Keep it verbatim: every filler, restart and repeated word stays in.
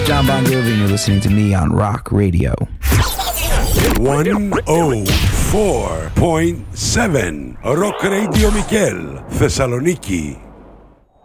John Bon Jovi, and you're listening to me on Rock Radio. one oh four point seven Rock Radio Michel, Thessaloniki.